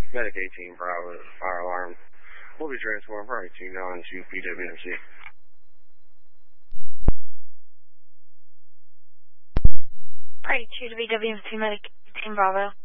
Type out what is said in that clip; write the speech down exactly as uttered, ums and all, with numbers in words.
Medic eighteen Bravo, fire alarm. We'll be transferring probably two nine to P W M C. Alright, two to B W M C Medic eighteen Bravo.